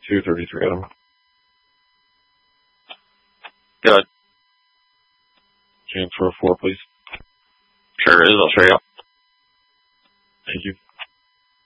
233 Adam. Good. Transfer 4, please. Sure is. I'll show you. Thank you.